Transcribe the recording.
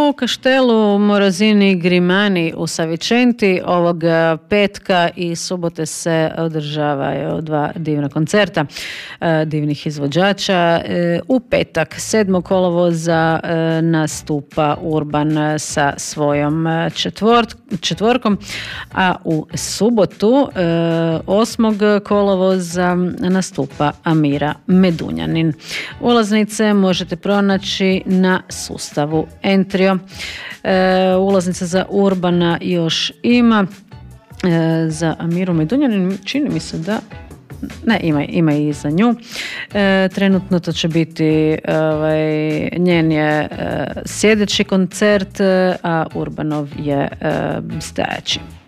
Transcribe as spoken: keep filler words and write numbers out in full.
u Kaštelu Morosini Grimani u Savicenti ovog petka i subote se održavaju dva divna koncerta divnih izvođača. U petak sedmog kolovoza nastupa Urban sa svojom četvor, četvorkom, a u subotu osmog kolovoza nastupa Amira Medunjanin. Ulaznice možete pronaći na sustavu Entrio. E, ulaznica za Urbana još ima, e, za Amiru Medunjanin čini mi se da ne, ima, ima i za nju. E, trenutno to će biti ovaj, njen je e, sljedeći koncert, a Urbanov je e, stajaći.